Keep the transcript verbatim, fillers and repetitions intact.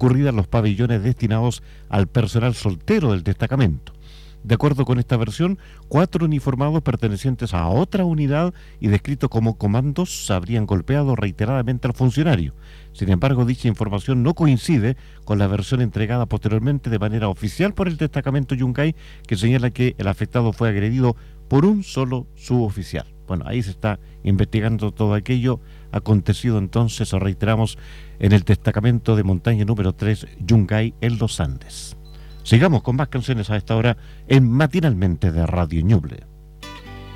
ocurrida en los pabellones destinados al personal soltero del destacamento. De acuerdo con esta versión, cuatro uniformados pertenecientes a otra unidad y descritos como comandos habrían golpeado reiteradamente al funcionario. Sin embargo, dicha información no coincide con la versión entregada posteriormente de manera oficial por el destacamento Yungay, que señala que el afectado fue agredido por un solo suboficial. Bueno, ahí se está investigando todo aquello acontecido entonces, reiteramos, en el destacamento de montaña número tres Yungay en los Andes. Sigamos con más canciones a esta hora en Matinalmente de Radio Ñuble.